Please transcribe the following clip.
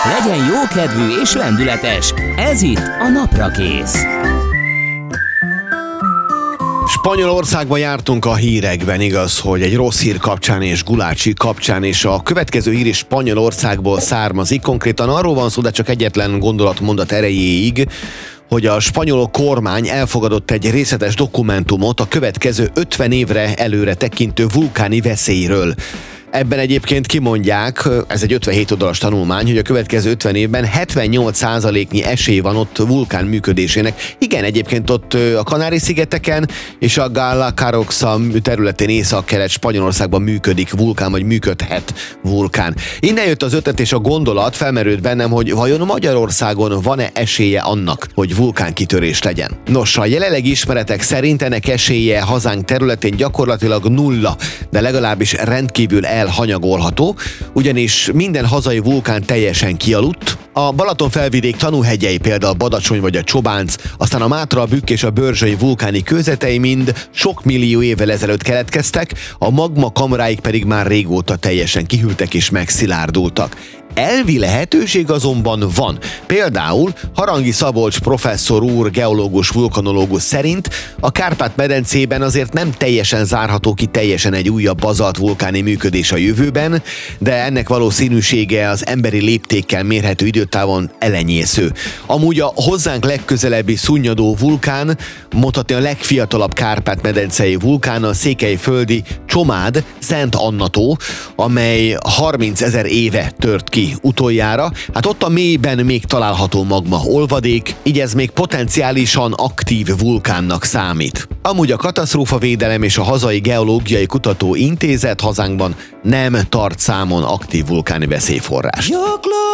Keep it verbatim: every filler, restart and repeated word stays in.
Legyen jókedvű és lendületes, ez itt a Naprakész. Spanyolországban jártunk a hírekben, igaz, hogy egy rossz hír kapcsán és Gulácsi kapcsán, és a következő hír is Spanyolországból származik. Konkrétan arról van szó, de csak egyetlen gondolatmondat erejéig, hogy a spanyol kormány elfogadott egy részletes dokumentumot a következő ötven évre előre tekintő vulkáni veszélyről. Ebben egyébként kimondják, ez egy ötvenhét oldalas tanulmány, hogy a következő ötven évben hetvennyolc százaléknyi esély van ott vulkán működésének. Igen, egyébként ott a Kanári-szigeteken és a Galapagosz területén észak-kelet Spanyolországban működik vulkán, vagy működhet vulkán. Innen jött az ötlet és a gondolat, felmerült bennem, hogy vajon Magyarországon van-e esélye annak, hogy vulkánkitörés legyen. Nos, a jelenlegi ismeretek szerint ennek esélye hazánk területén gyakorlatilag nulla, de legalábbis rendkívül elhanyagolható, ugyanis minden hazai vulkán teljesen kialudt. A Balaton felvidék tanúhegyei, például a Badacsony vagy a Csobánc, aztán a Mátra, a Bükk és a Börzsöny vulkáni kőzetei mind sok millió évvel ezelőtt keletkeztek, a magma kamráik pedig már régóta teljesen kihűltek és megszilárdultak. Elvi lehetőség azonban van. Például Harangi Szabolcs professzor úr, geológus, vulkanológus szerint a Kárpát-medencében azért nem teljesen zárható ki teljesen egy újabb bazalt vulkáni működés a jövőben, de ennek valószínűsége az emberi léptékkel mérhető időtávon elenyésző. Amúgy a hozzánk legközelebbi szunnyadó vulkán, mondhatni a legfiatalabb Kárpát-medencei vulkán, a székelyföldi Csomád Szent Anna-tó, amely harmincezer éve tört ki utoljára. Hát ott a mélyben még található magma olvadék, így ez még potenciálisan aktív vulkánnak számít. Amúgy a Katasztrófavédelem és a Hazai Geológiai Kutató Intézet hazánkban nem tart számon aktív vulkáni veszélyforrást.